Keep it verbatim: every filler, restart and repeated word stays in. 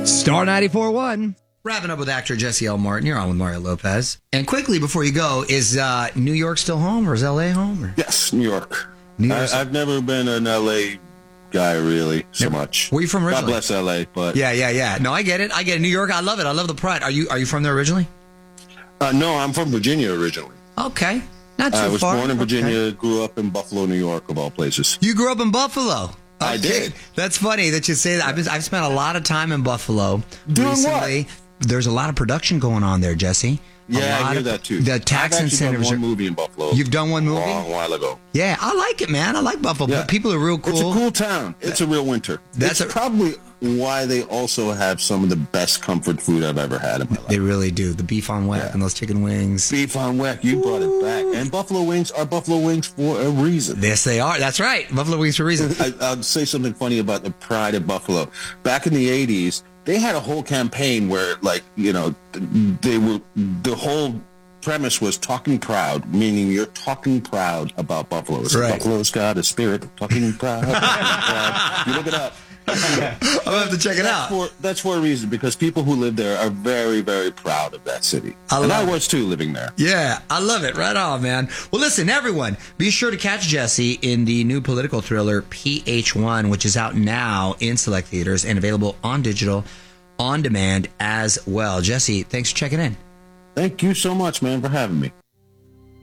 Star ninety-four point one. Wrapping up with actor Jesse L. Martin. You're on with Mario Lopez. And quickly before you go, is uh, New York still home or is L A home? Or? Yes, New York. New I, I've never been an L A guy really so Never. much. Where are you from originally? God bless L A, but Yeah, yeah, yeah. No, I get it. I get it. New York, I love it. I love the pride. Are you are you from there originally? uh, no, I'm from Virginia originally. Okay. Not too I was far. born in Virginia, Okay. grew up in Buffalo, New York, of all places. You grew up in Buffalo. I did. That's funny that you say that. I've, been, I've spent a lot of time in Buffalo Doing recently. what? There's a lot of production going on there, Jesse. A Yeah, I lot hear of- that too. The tax I've actually incentives done are. one movie in Buffalo. You've done one movie? A long while ago. Yeah, I like it, man. I like Buffalo. Yeah. People are real cool. It's a cool town. It's a real winter. That's That's a- probably why they also have some of the best comfort food I've ever had in my life. They really do. The beef on whack Yeah. and those chicken wings. Beef on whack, you brought it back. And Buffalo wings are Buffalo wings for a reason. Yes, they are. That's right. Buffalo wings for a reason. I, I'll say something funny about the pride of Buffalo. Back in the eighties, they had a whole campaign where, like, you know, they were the whole premise was talking proud, meaning you're talking proud about Buffalo. It's Right. like Buffalo's got a spirit of talking proud. Talking proud. You look it up. I'm gonna have to check it That's out. for, that's for a reason, because people who live there are very, very proud of that city. I and love I it. was too, living there. Yeah, I love it. Right on, man. Well, listen, everyone, be sure to catch Jesse in the new political thriller P H one, which is out now in select theaters and available on digital, on demand as well. Jesse, thanks for checking in. Thank you so much, man, for having me.